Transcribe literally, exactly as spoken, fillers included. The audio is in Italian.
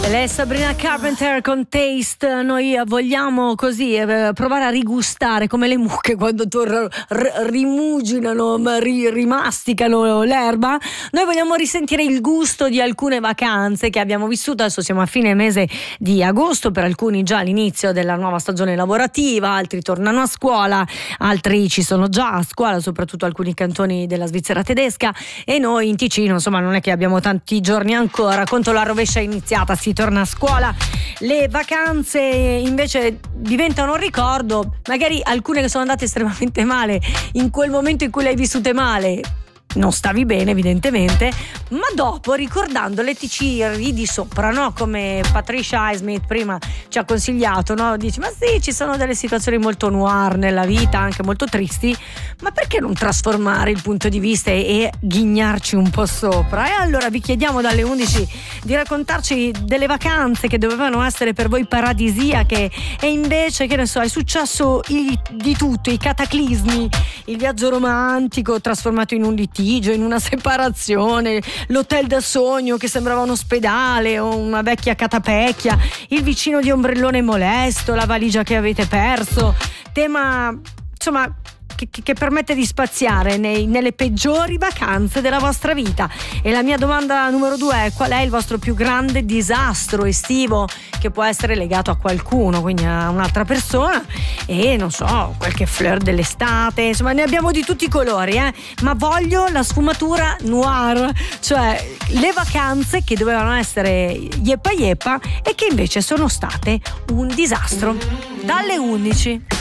Le Sabrina Carpenter con Taste. Noi vogliamo così eh, provare a rigustare come le mucche quando tor- r- rimuginano, ri- rimasticano l'erba. Noi vogliamo risentire il gusto di alcune vacanze che abbiamo vissuto. Adesso siamo a fine mese di agosto, per alcuni già l'inizio della nuova stagione lavorativa, altri tornano a scuola, altri ci sono già a scuola, soprattutto alcuni cantoni della Svizzera tedesca, e noi in Ticino insomma non è che abbiamo tanti giorni ancora, conto la rovescia è iniziata, si torna a scuola. Le vacanze invece diventano un ricordo, magari alcune che sono andate estremamente male in quel momento in cui le hai vissute male non stavi bene evidentemente, ma dopo ricordandole ti ci ridi sopra, no? Come Patricia Highsmith prima ci ha consigliato, no? Dici ma sì, ci sono delle situazioni molto noir nella vita, anche molto tristi, ma perché non trasformare il punto di vista e, e ghignarci un po' sopra? E allora vi chiediamo dalle undici di raccontarci delle vacanze che dovevano essere per voi paradisiache e invece, che ne so, è successo i, di tutto, i cataclismi, il viaggio romantico trasformato in un litigio, in una separazione, l'hotel da sogno che sembrava un ospedale o una vecchia catapecchia, il vicino di ombrellone molesto, la valigia che avete perso, tema insomma Che, che permette di spaziare nei, nelle peggiori vacanze della vostra vita. E la mia domanda numero due è: qual è il vostro più grande disastro estivo che può essere legato a qualcuno, quindi a un'altra persona, e non so, qualche flirt dell'estate, insomma ne abbiamo di tutti i colori, eh? Ma voglio la sfumatura noir, cioè le vacanze che dovevano essere yeppa yeppa e che invece sono state un disastro. Dalle undici